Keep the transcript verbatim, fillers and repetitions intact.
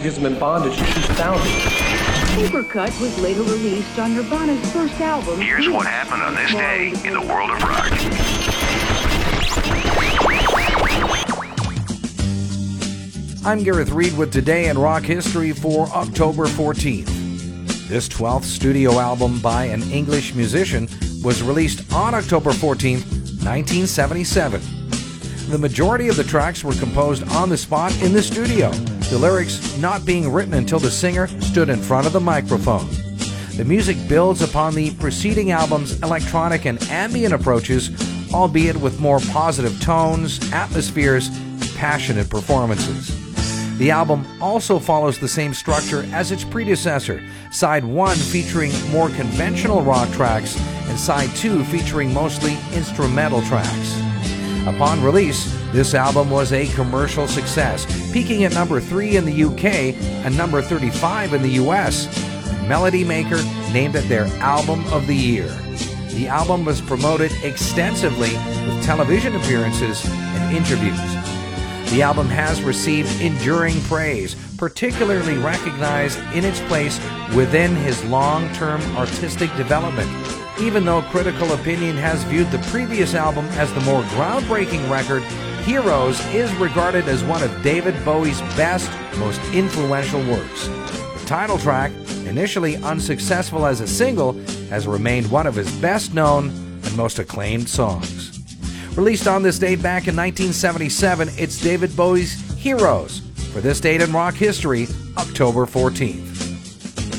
gives them in bondage and shoots thousands. Supercut was later released on Nirvana's first album. Here's what happened on this day in the world of rock. I'm Gareth Reed with Today in Rock History for October fourteenth. This twelfth studio album by an English musician was released on October fourteenth, nineteen seventy-seven. The majority of the tracks were composed on the spot in the studio, the lyrics not being written until the singer stood in front of the microphone. The music builds upon the preceding album's electronic and ambient approaches, albeit with more positive tones, atmospheres, and passionate performances. The album also follows the same structure as its predecessor, Side one featuring more conventional rock tracks and Side two featuring mostly instrumental tracks. Upon release, this album was a commercial success, peaking at number three in the U K and number thirty-five in the U S, and Melody Maker named it their Album of the Year. The album was promoted extensively with television appearances and interviews. The album has received enduring praise, particularly recognized in its place within his long-term artistic development, even though critical opinion has viewed the previous album as the more groundbreaking record. Heroes is regarded as one of David Bowie's best, most influential works. The title track, initially unsuccessful as a single, has remained one of his best-known and most acclaimed songs. Released on this date back in nineteen seventy-seven, it's David Bowie's Heroes. For this date in rock history, October fourteenth.